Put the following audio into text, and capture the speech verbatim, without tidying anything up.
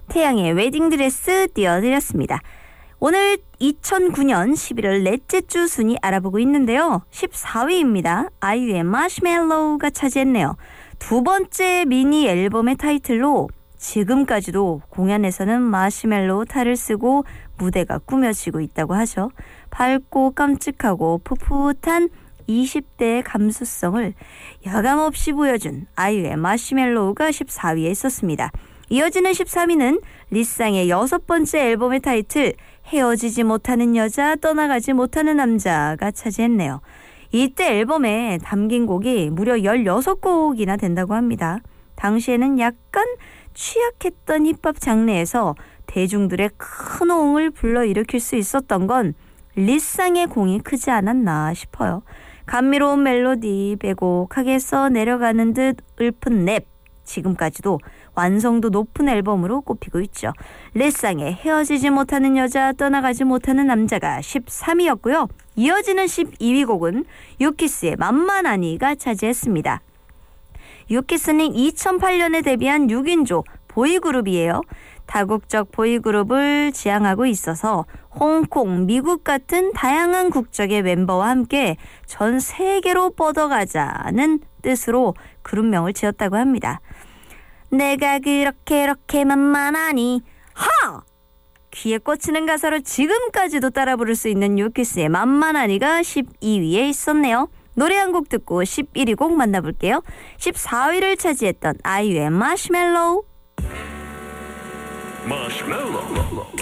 태양의 웨딩드레스 띄워드렸습니다. 오늘 이천구 년 십일월 넷째 주 순위 알아보고 있는데요. 십사 위입니다. 아이유의 마시멜로우가 차지했네요. 두 번째 미니 앨범의 타이틀로 지금까지도 공연에서는 마시멜로우 탈을 쓰고 무대가 꾸며지고 있다고 하죠. 밝고 깜찍하고 풋풋한 이십 대의 감수성을 여감없이 보여준 아이유의 마시멜로우가 십사 위에 있었습니다. 이어지는 십삼 위는 리쌍의 여섯 번째 앨범의 타이틀 헤어지지 못하는 여자 떠나가지 못하는 남자가 차지했네요. 이때 앨범에 담긴 곡이 무려 열여섯 곡이나 된다고 합니다. 당시에는 약간 취약했던 힙합 장르에서 대중들의 큰 호응을 불러일으킬 수 있었던 건 리쌍의 공이 크지 않았나 싶어요. 감미로운 멜로디, 빼곡하게 써 내려가는 듯 읊은 랩, 지금까지도 완성도 높은 앨범으로 꼽히고 있죠. 리쌍의 헤어지지 못하는 여자 떠나가지 못하는 남자가 십삼 위였고요. 이어지는 십이 위 곡은 유키스의 만만하니가 차지했습니다. 유키스는 이천팔 년에 데뷔한 육 인조 보이그룹이에요. 다국적 보이그룹을 지향하고 있어서 홍콩, 미국 같은 다양한 국적의 멤버와 함께 전 세계로 뻗어가자는 뜻으로 그룹명을 지었다고 합니다. 내가 그렇게 그렇게 만만하니 하! 귀에 꽂히는 가사로 지금까지도 따라 부를 수 있는 유키스의 만만하니가 십이 위에 있었네요. 노래 한 곡 듣고 십일 위 곡 만나볼게요. 십사 위를 차지했던 아이유의 마시멜로우. 마시멜로우.